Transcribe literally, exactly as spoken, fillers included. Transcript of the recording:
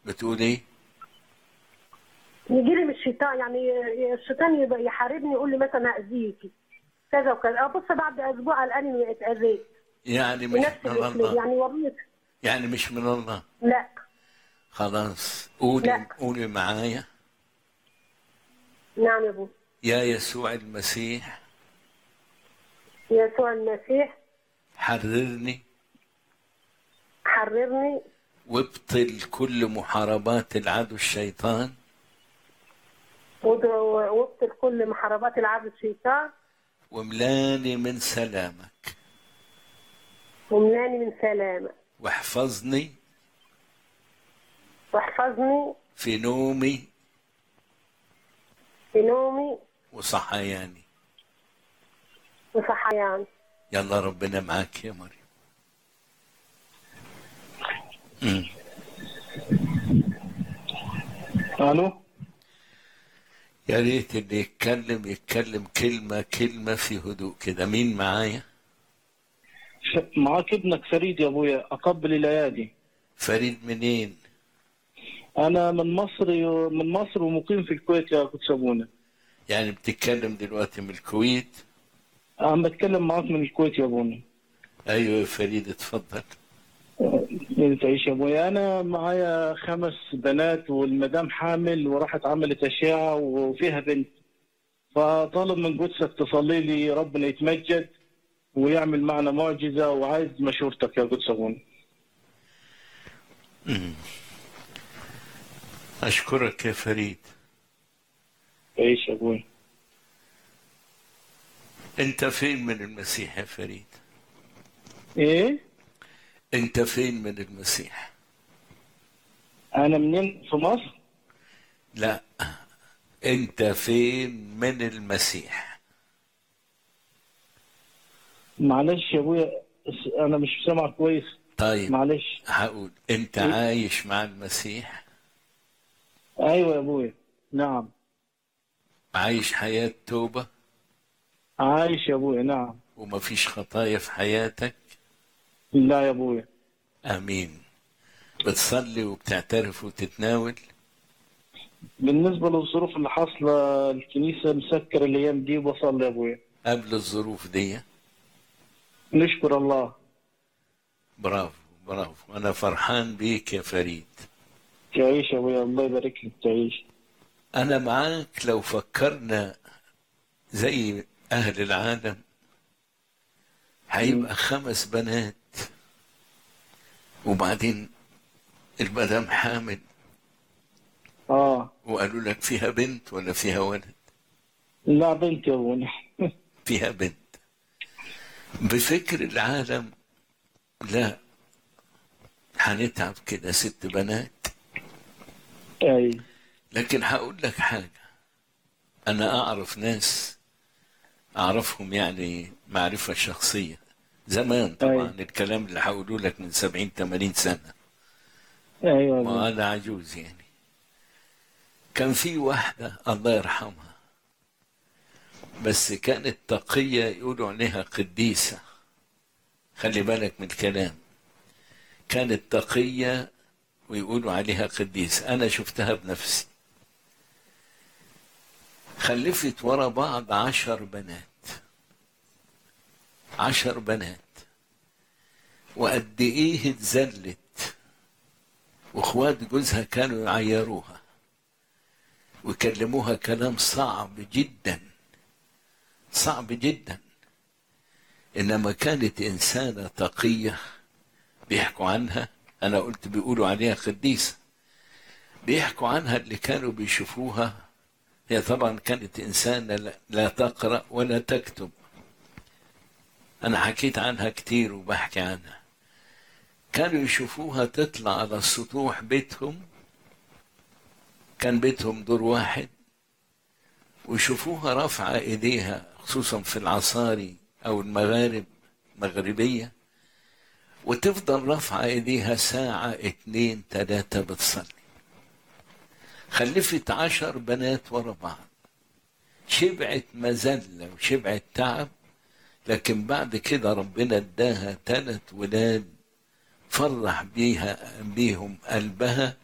بتقول ايه؟ يجي لي من الشيطان، يعني الشيطان يبقى يحاربني، يقول لي مثلا هاذيكي كذا وكذا. ابص بعد اسبوع الان اني اتاذيت يعني مش بنفس من الاسلوب، الله. يعني وريت. يعني مش من الله. لا خلاص قولي لا. قولي معايا. نعم يا ابو. يا يسوع المسيح يسوع المسيح حررني حررني وابطل كل محاربات العدو الشيطان وابطل كل محاربات العبد الشيطان واملاني من سلامك ومناني من سلامك واحفظني واحفظني في نومي في نومي وصحياني. وصحياني. يلا ربنا معاك يا مريم. مم. الو. يا ريت اللي يتكلم يتكلم كلمة كلمة في هدوء كده. مين معايا؟ ش- معاك ابنك فريد يا ابويا، اقبل الايادي. فريد منين؟ انا من مصر من مصر ومقيم في الكويت يا قدس ابونا. يعني بتتكلم دلوقتي من الكويت؟ عم بتكلم معاك من الكويت يا ابونا. ايوه يا فريد اتفضل. تعيش يا ابويا. انا معايا خمس بنات والمدام حامل وراحت عملت اشعه وفيها بنت، فطالب من قدسك تصلي لي ربنا يتمجد ويعمل معنا معجزه، وعايز مشورتك يا قدس ابونا. مم. اشكرك يا فريد. تعيش يا ابويا. انت فين من المسيح يا فريد؟ ايه؟ انت فين من المسيح؟ انا منين في مصر؟ لا، انت فين من المسيح؟ معلش يا ابويا، انا مش سامع كويس. طيب معلش. هقول انت إيه؟ عايش مع المسيح؟ ايوه يا ابويا. نعم. عايش حياة توبة؟ عايش يا ابويا. نعم. ومفيش خطايا في حياتك؟ لا يا ابويا. امين. بتصلي وبتعترف وتتناول؟ بالنسبه للظروف اللي حاصله الكنيسه مسكره الايام دي، بصلي يا ابويا. قبل الظروف دي؟ نشكر الله. برافو برافو، انا فرحان بيك يا فريد. تعيش يا ابويا، الله يبارك لك. تعيش. انا معاك. لو فكرنا زي اهل العالم هيبقى خمس بنات وبعدين المدام حامل اه. وقالوا لك فيها بنت ولا فيها ولد؟ لا بنت يا ابونا. فيها بنت. بفكر العالم لا، هنتعب كده ست بنات. اي. لكن هقول لك حاجة، أنا أعرف ناس أعرفهم يعني معرفة شخصية زمان طبعا. أي. الكلام اللي هقوله لك من سبعين تمانين سنة، ايوه يا ما ابويا. أنا عجوز يعني. كان في واحدة الله يرحمها بس كانت تقية، يقولوا عليها قديسة. خلي بالك من الكلام، كانت تقية ويقولوا عليها قديسة. أنا شفتها بنفسي. خلفت ورا بعض عشر بنات. عشر بنات وقد إيه اتذلت، واخوات جوزها كانوا يعيروها ويكلموها كلام صعب جدا صعب جدا. إنما كانت إنسانة تقية. بيحكوا عنها، أنا قلت بيقولوا عليها قديسة، بيحكوا عنها اللي كانوا بيشوفوها. هي طبعا كانت إنسانة لا تقرأ ولا تكتب. أنا حكيت عنها كتير وبحكي عنها. كانوا يشوفوها تطلع على سطوح بيتهم، كان بيتهم دور واحد، ويشوفوها رافعة إيديها خصوصا في العصاري أو المغارب مغربية، وتفضل رافعة إيديها ساعة اتنين تلاتة بتصلي. خلفت عشر بنات ورا بعض. شبعت مذلة وشبعت تعب، لكن بعد كده ربنا اداها تلات ولاد فرح بيها بيهم قلبها